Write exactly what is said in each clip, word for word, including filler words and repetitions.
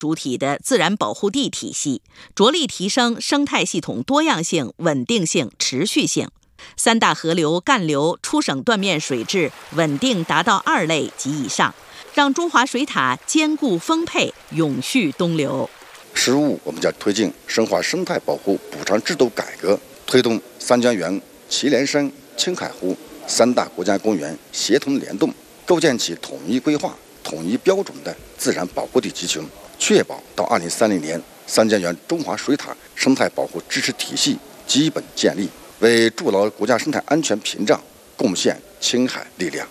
主体的自然保护地体系，着力提升生态系统多样性、稳定性、持续性。三大河流干流出省断面水质稳定达到二类及以上，让中华水塔坚固丰沛，永续东流。 十五，我们将推进深化生态保护补偿制度改革，推动三江源、祁连山、青海湖三大国家公园协同联动，构建起统一规划、统一标准的自然保护地集群，确保到二零三零年三江源中华水塔生态保护支持体系基本建立，为筑牢国家生态安全屏障贡献青海力量。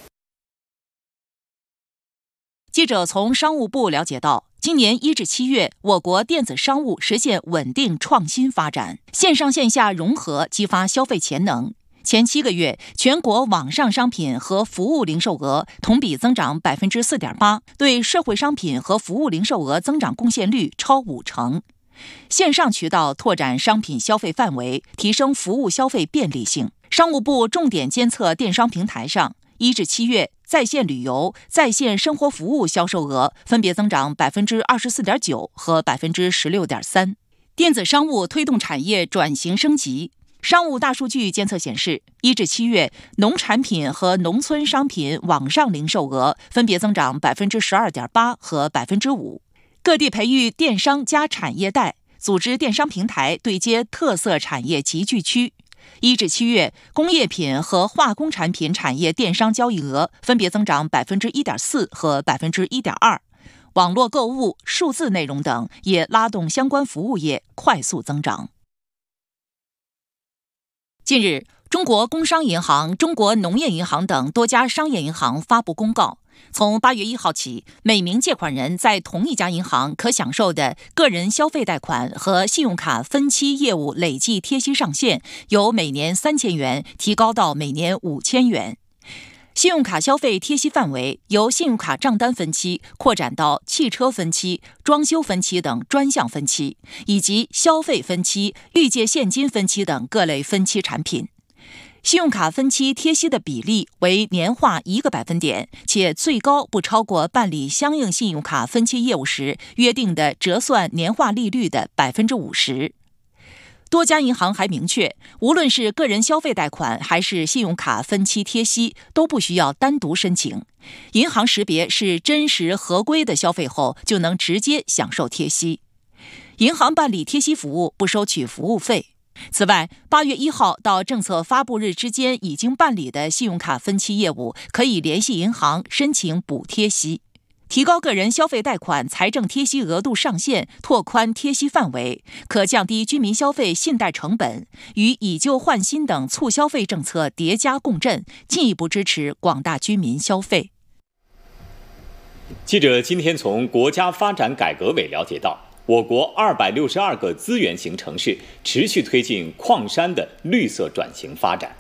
记者从商务部了解到，今年一至七月，我国电子商务实现稳定创新发展，线上线下融合，激发消费潜能。前七个月，全国网上商品和服务零售额同比增长 百分之四点八， 对社会商品和服务零售额增长贡献率超五成。线上渠道拓展商品消费范围，提升服务消费便利性。商务部重点监测电商平台上，一至七月在线旅游、在线生活服务销售额分别增长 百分之二十四点九 和 百分之十六点三。电子商务推动产业转型升级。商务大数据监测显示，一至七月，农产品和农村商品网上零售额分别增长 百分之十二点八 和 百分之五。各地培育电商加产业带，组织电商平台对接特色产业集聚区。一至七月，工业品和化工产品产业电商交易额分别增长 百分之一点四 和 百分之一点二。网络购物、数字内容等也拉动相关服务业快速增长。近日，中国工商银行、中国农业银行等多家商业银行发布公告，从八月一号起，每名借款人在同一家银行可享受的个人消费贷款和信用卡分期业务累计贴息上限由每年三千元提高到每年五千元。信用卡消费贴息范围由信用卡账单分期扩展到汽车分期、装修分期等专项分期，以及消费分期、预借现金分期等各类分期产品。信用卡分期贴息的比例为年化一个百分点，且最高不超过办理相应信用卡分期业务时约定的折算年化利率的 百分之五十。多家银行还明确，无论是个人消费贷款还是信用卡分期贴息，都不需要单独申请。银行识别是真实合规的消费后，就能直接享受贴息。银行办理贴息服务不收取服务费。此外，八月一号到政策发布日之间已经办理的信用卡分期业务，可以联系银行申请补贴息。提高个人消费贷款财政贴息额度上限，拓宽贴息范围，可降低居民消费信贷成本，与以旧换新等促消费政策叠加共振，进一步支持广大居民消费。 记者今天从国家发展改革委了解到，我国二百六十二个资源型城市持续推进矿山的绿色转型发展。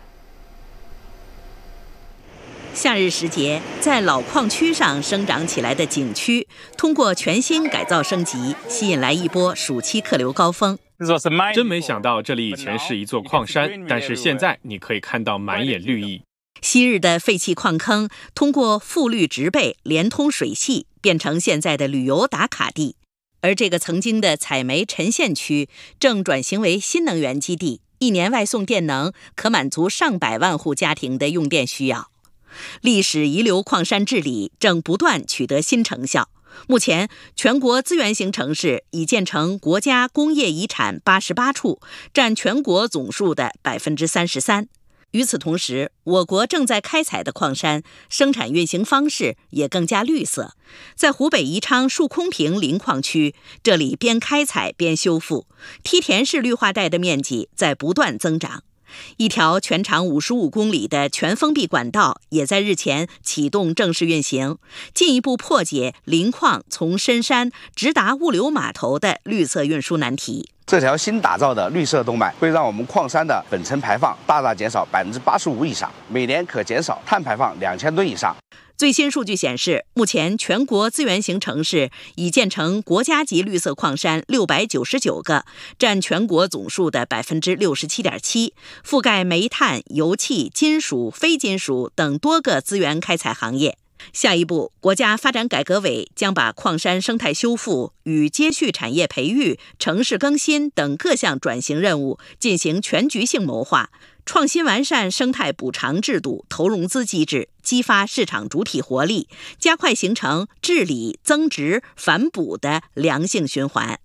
夏日时节，在老矿区上生长起来的景区，通过全新改造升级，吸引来一波暑期客流高峰。 真没想到这里以前是一座矿山，但是现在你可以看到满眼绿意。 昔日的废弃矿坑，通过复绿植被连通水系，变成现在的旅游打卡地。而这个曾经的采煤沉陷区，正转型为新能源基地，一年外送电能可满足上百万户家庭的用电需要。历史遗留矿山治理正不断取得新成效。目前，全国资源型城市已建成国家工业遗产八十八处，占全国总数的 百分之三十三。与此同时，我国正在开采的矿山生产运行方式也更加绿色。在湖北宜昌树空坪林矿区，这里边开采边修复，梯田式绿化带的面积在不断增长。一条全长五十五公里的全封闭管道也在日前启动正式运行，进一步破解林矿从深山直达物流码头的绿色运输难题。 这条新打造的绿色动脉会让我们矿山的本层排放大大减少百分之八十五以上，每年可减少碳排放两千吨以上。 最新数据显示，目前全国资源型城市已建成国家级绿色矿山六百九十九个，占全国总数的 百分之六十七点七， 覆盖煤炭、油气、金属、非金属等多个资源开采行业。 下一步，国家发展改革委将把矿山生态修复与接续产业培育、城市更新等各项转型任务进行全局性谋划，创新完善生态补偿制度、投融资机制，激发市场主体活力，加快形成治理、增值、反哺的良性循环。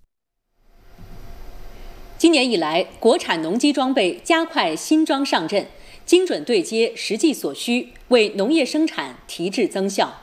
今年以来，国产农机装备加快新装上阵，精准对接实际所需，为农业生产提质增效。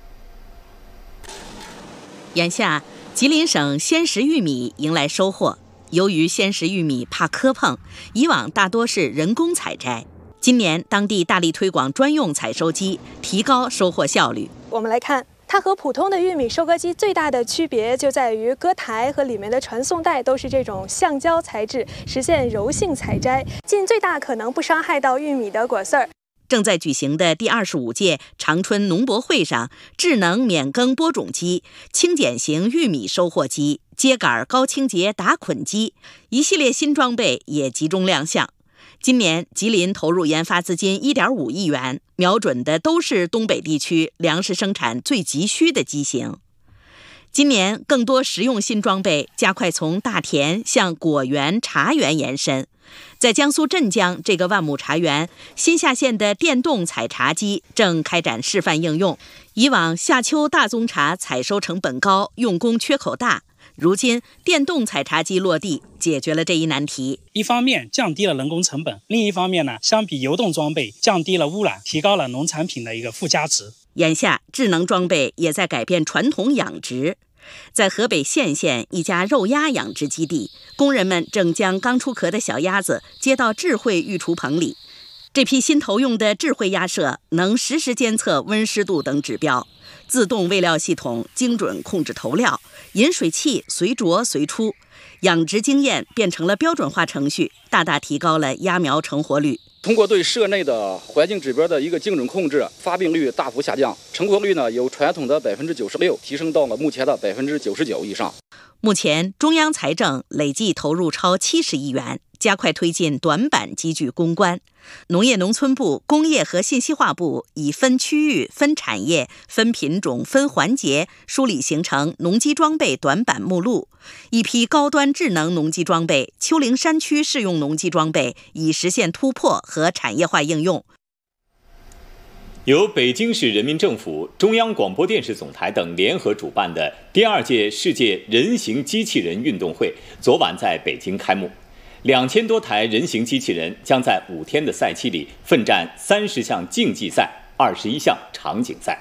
眼下，吉林省鲜食玉米迎来收获。由于鲜食玉米怕磕碰，以往大多是人工采摘，今年当地大力推广专用采收机，提高收获效率。 我们来看，它和普通的玉米收割机最大的区别就在于割台和里面的传送带都是这种橡胶材质，实现柔性采摘，尽最大可能不伤害到玉米的果丝儿。 正在举行的第二十五届长春农博会上，智能免耕播种机、轻减型玉米收获机、秸秆高清洁打捆机一系列新装备也集中亮相。今年吉林投入研发资金 一点五亿元，瞄准的都是东北地区粮食生产最急需的机型。今年更多实用新装备加快从大田向果园、茶园延伸。在江苏镇江这个万亩茶园，新下线的电动采茶机正开展示范应用。以往夏秋大宗茶采收成本高，用工缺口大，如今电动采茶机落地，解决了这一难题。 一方面降低了人工成本，另一方面呢，相比油动装备降低了污染，提高了农产品的一个附加值。 眼下，智能装备也在改变传统养殖。在河北献县一家肉鸭养殖基地，工人们正将刚出壳的小鸭子接到智慧育雏棚里。这批新投用的智慧鸭舍能实时监测温湿度等指标，自动喂料系统精准控制投料，饮水器随着随出，养殖经验变成了标准化程序，大大提高了鸭苗成活率。 通过对舍内的环境指标的一个精准控制，发病率大幅下降，成活率呢由传统的百分之九十六提升到了目前的百分之九十九以上。 目前，中央财政累计投入超七十亿元，加快推进短板机具攻关。农业农村部、工业和信息化部以分区域、分产业、分品种、分环节梳理形成农机装备短板目录。一批高端智能农机装备、丘陵山区适用农机装备已实现突破和产业化应用。 由北京市人民政府、中央广播电视总台等联合主办的第二届世界人形机器人运动会昨晚在北京开幕。两千多台人形机器人将在五天的赛期里奋战三十项竞技赛、二十一项场景赛。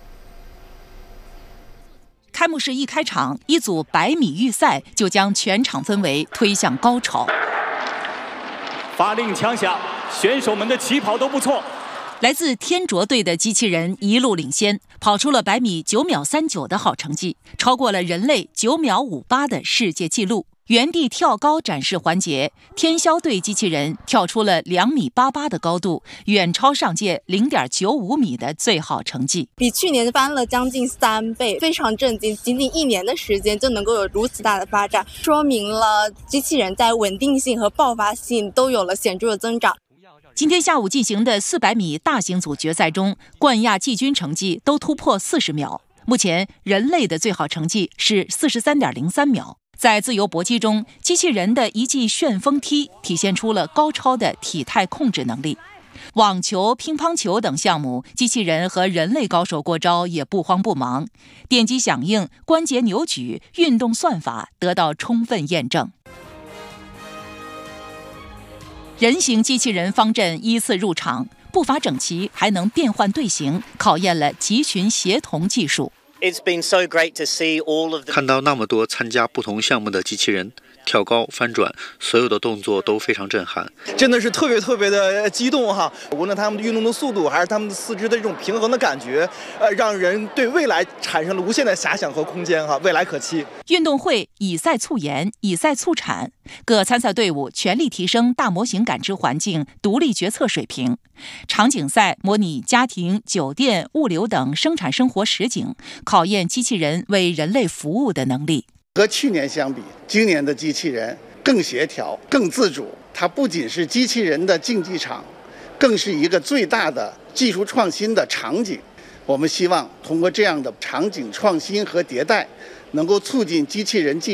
开幕式一开场，一组百米预赛就将全场氛围推向高潮。 发令枪响，选手们的起跑都不错。 来自天卓队的机器人一路领先，跑出了百米九秒三九的好成绩，超过了人类九秒五八的世界纪录。原地跳高展示环节，天霄队机器人跳出了两米八八的高度，远超上届零点九五米的最好成绩， 比去年翻了将近三倍，非常震惊！仅仅一年的时间就能够有如此大的发展，说明了机器人在稳定性和爆发性都有了显著的增长。 今天下午进行的四百米大型组决赛中，冠亚季军成绩都突破四十秒。目前人类的最好成绩是四十三点零三秒。在自由搏击中，机器人的一记旋风踢体现出了高超的体态控制能力。网球、乒乓球等项目，机器人和人类高手过招也不慌不忙，电击响应、关节扭举、运动算法得到充分验证。人形机器人方阵依次入场，步伐整齐，还能变换队形，考验了集群协同技术。 看到那么多参加不同项目的机器人跳高、翻转，所有的动作都非常震撼， 真的是特别特别的激动哈！无论他们的运动的速度，还是他们的四肢的这种平衡的感觉，呃，让人对未来产生了无限的遐想和空间哈，未来可期。 运动会以赛促研，以赛促产，各参赛队伍全力提升大模型感知环境、独立决策水平。场景赛模拟家庭、酒店、物流等生产生活实景，考验机器人为人类服务的能力。 和去年相比，今年的机器人更协调、更自主。它不仅是机器人的竞技场，更是一个最大的技术创新的场景。 我们希望通过这样的场景创新和迭代，能够促进机器人技